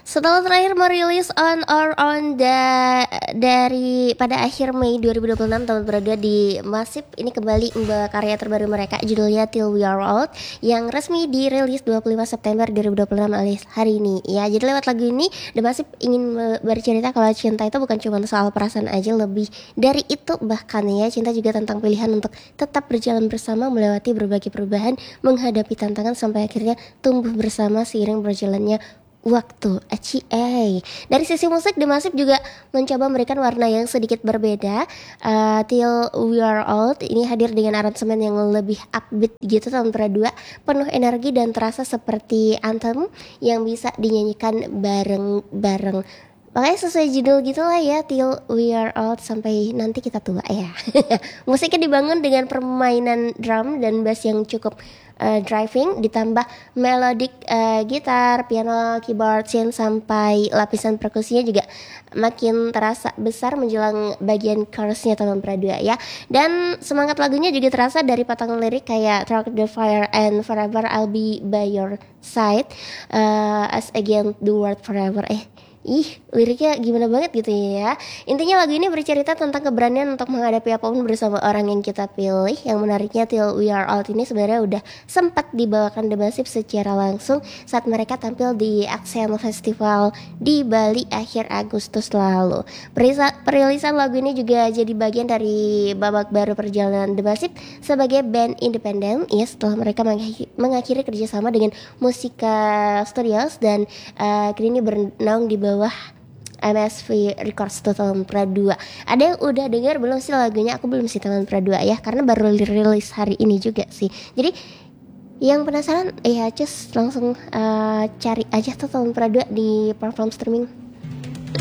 Setelah terakhir merilis On or On dari pada akhir Mei 2026 tahun berdua di Massive, ini kembali membawa karya terbaru mereka judulnya Till We Are Old yang resmi dirilis 25 September 2026 alias hari ini. Ya, jadi lewat lagu ini The Massive ingin bercerita kalau cinta itu bukan cuma soal perasaan aja, lebih dari itu bahkan ya. Cinta juga tentang pilihan untuk tetap berjalan bersama melewati berbagai perubahan, menghadapi tantangan sampai akhirnya tumbuh bersama seiring berjalannya waktu. Dari sisi musik, The Massive juga mencoba memberikan warna yang sedikit berbeda. Till We Are Old ini hadir dengan aransemen yang lebih upbeat gitu tahun kedua, penuh energi dan terasa seperti anthem yang bisa dinyanyikan bareng-bareng. Makanya sesuai judul gitu lah ya, Till We Are Old, sampai nanti kita tua ya. Musiknya dibangun dengan permainan drum dan bass yang cukup driving, ditambah melodic gitar, piano, keyboard, synth, sampai lapisan perkusinya juga makin terasa besar menjelang bagian chorusnya tahun kedua ya. Dan semangat lagunya juga terasa dari potongan lirik kayak Through the Fire and Forever I'll Be By Your Side, As Again the Word Forever. Liriknya gimana banget gitu ya. Intinya lagu ini bercerita tentang keberanian untuk menghadapi apapun bersama orang yang kita pilih. Yang menariknya, Till We Are Old ini sebenarnya udah sempat dibawakan The Massive secara langsung saat mereka tampil di Axiom Festival di Bali akhir Agustus lalu. Perilisan lagu ini juga jadi bagian dari babak baru perjalanan The Massive sebagai band independen ya, setelah mereka mengakhiri kerjasama dengan Musica Studios dan kini ini bernaung di bawah MSV Records tuh tahun kedua. Ada yang udah denger belum sih lagunya? Aku belum sih tahun kedua ya, karena baru rilis hari ini juga sih. Jadi yang penasaran ya just langsung cari aja tuh tahun kedua di platform streaming.